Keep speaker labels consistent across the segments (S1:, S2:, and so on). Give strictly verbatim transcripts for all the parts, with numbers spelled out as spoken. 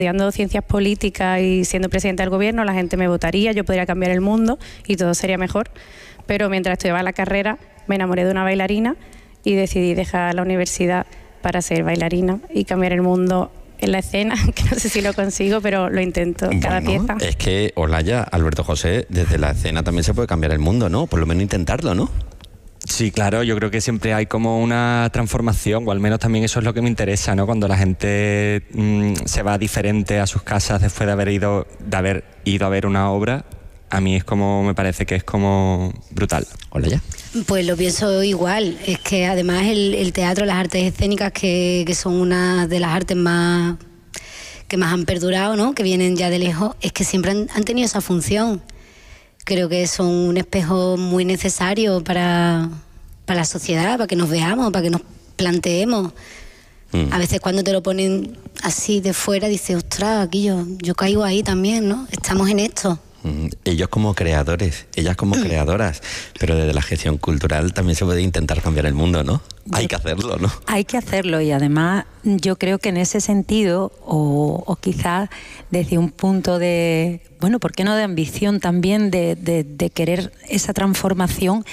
S1: Estudiando ciencias políticas y siendo presidenta del gobierno, la gente me votaría, yo podría cambiar el mundo y todo sería mejor. Pero mientras estudiaba la carrera, me enamoré de una bailarina y decidí dejar la universidad para ser bailarina y cambiar el mundo en la escena, que no sé si lo consigo, pero lo intento cada
S2: bueno,
S1: pieza.
S2: Es que, Olaya, Alberto José, desde la escena también se puede cambiar el mundo, ¿no? Por lo menos intentarlo, ¿no?
S3: Sí, claro, yo creo que siempre hay como una transformación, o al menos también eso es lo que me interesa, ¿no? Cuando la gente mmm, se va diferente a sus casas después de haber ido, de haber ido a ver una obra, a mí es como, me parece que es como brutal.
S2: Olaya.
S4: Pues lo pienso igual, es que además el, el teatro, las artes escénicas, que, que son una de las artes más que más han perdurado, ¿no? Que vienen ya de lejos, es que siempre han, han tenido esa función. Creo que son un espejo muy necesario para, para la sociedad, para que nos veamos, para que nos planteemos. Mm. A veces cuando te lo ponen así de fuera, dices, ostras, aquí yo, yo caigo ahí también, ¿no? Estamos en esto.
S2: Mm. Ellos como creadores, ellas como mm. creadoras, pero desde la gestión cultural también se puede intentar cambiar el mundo, ¿no? Yo, hay que hacerlo, ¿no?
S5: Hay que hacerlo, y además yo creo que en ese sentido, o, o quizás desde un punto de, bueno, ¿por qué no de ambición también, de, de, de querer esa transformación?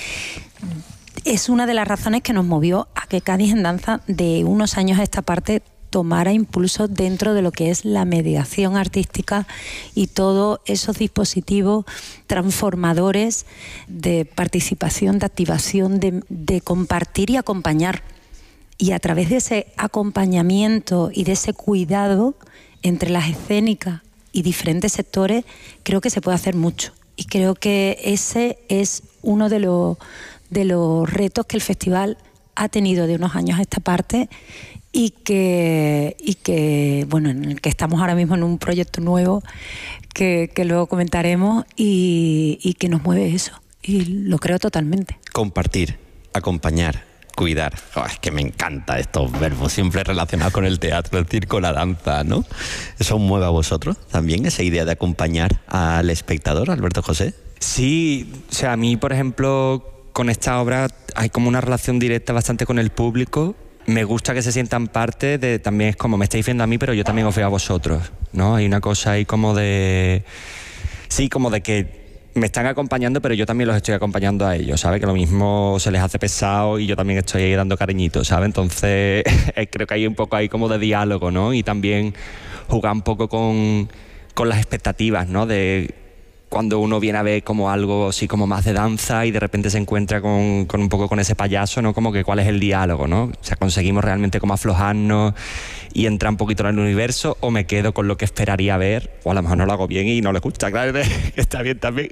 S5: Es una de las razones que nos movió a que Cádiz en Danza de unos años a esta parte tomara impulso dentro de lo que es la mediación artística y todos esos dispositivos transformadores de participación, de activación, de, de compartir y acompañar. Y a través de ese acompañamiento y de ese cuidado entre las escénicas y diferentes sectores, creo que se puede hacer mucho. Y creo que ese es uno de los, de los retos que el festival ha tenido de unos años a esta parte, y que, y que bueno, en el que estamos ahora mismo en un proyecto nuevo que, que luego comentaremos, y, y que nos mueve eso, y lo creo totalmente.
S2: Compartir, acompañar, cuidar. Oh, es que me encanta estos verbos siempre relacionados con el teatro, el circo, la danza, ¿no? ¿Eso os mueve a vosotros también, esa idea de acompañar al espectador, Alberto José?
S3: Sí, o sea, a mí, por ejemplo, con esta obra hay como una relación directa bastante con el público. Me gusta que se sientan parte de, también es como me estáis viendo a mí, pero yo también os veo a vosotros, ¿no? Hay una cosa ahí como de, sí, como de que me están acompañando, pero yo también los estoy acompañando a ellos, ¿sabes? Que lo mismo se les hace pesado y yo también estoy ahí dando cariñitos, ¿sabes? Entonces creo que hay un poco ahí como de diálogo, ¿no? Y también jugar un poco con, con las expectativas, ¿no? De cuando uno viene a ver como algo así como más de danza y de repente se encuentra con, con un poco con ese payaso, ¿no? Como que cuál es el diálogo, ¿no? O sea, conseguimos realmente como aflojarnos y entrar un poquito en el universo, o me quedo con lo que esperaría ver, o a lo mejor no lo hago bien y no lo escucha, claro, que está bien también.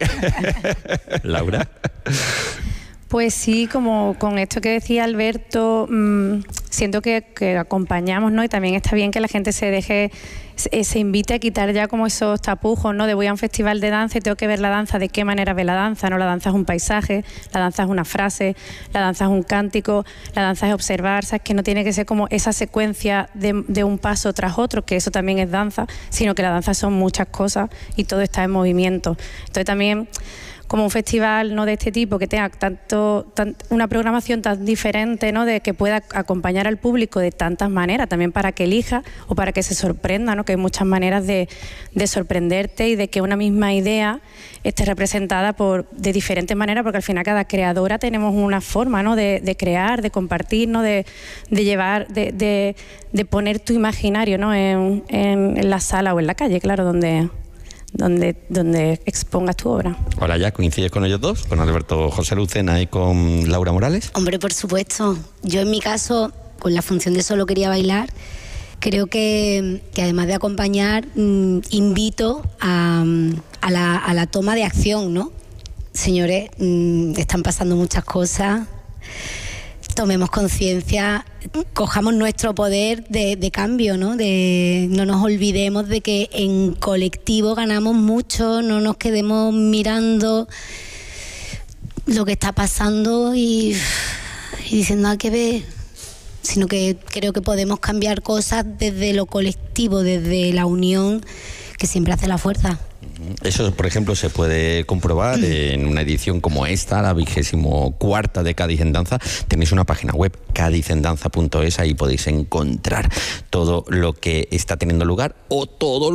S2: Laura.
S1: Pues sí, como con esto que decía Alberto, mmm, siento que, que acompañamos, ¿no? Y también está bien que la gente se deje, se, se invite a quitar ya como esos tapujos, ¿no? De voy a un festival de danza y tengo que ver la danza, ¿de qué manera ve la danza? ¿No? La danza es un paisaje, la danza es una frase, la danza es un cántico, la danza es observar, ¿sabes? Que no tiene que ser como esa secuencia de, de un paso tras otro, que eso también es danza, sino que la danza son muchas cosas y todo está en movimiento. Entonces también, como un festival, ¿no?, de este tipo, que tenga tanto, tan, una programación tan diferente, ¿no?, de que pueda acompañar al público de tantas maneras, también para que elija o para que se sorprenda, ¿no?, que hay muchas maneras de, de sorprenderte y de que una misma idea esté representada por, de diferentes maneras, porque al final cada creadora tenemos una forma, ¿no?, de, de crear, de compartir, ¿no?, de, de llevar, de, de, de poner tu imaginario, ¿no?, en, en, en la sala o en la calle, claro, donde... Donde, donde expongas tu obra.
S2: Hola, ¿ya coincides con ellos dos? ¿Con Alberto José Lucena y con Laura Morales?
S4: Hombre, por supuesto. Yo en mi caso, con la función de Solo quería bailar, creo que, que además de acompañar, mmm, invito a, a, la, a la toma de acción, ¿no? Señores, mmm, están pasando muchas cosas. Tomemos conciencia, cojamos nuestro poder de, de cambio, ¿no? De, no nos olvidemos de que en colectivo ganamos mucho, no nos quedemos mirando lo que está pasando y, y diciendo nada que ver, sino que creo que podemos cambiar cosas desde lo colectivo, desde la unión, que siempre hace la fuerza.
S2: Eso, por ejemplo, se puede comprobar en una edición como esta, la vigésimo cuarta de Cádiz en Danza. Tenéis una página web, cádiz en danza punto es, ahí podéis encontrar todo lo que está teniendo lugar o todo lo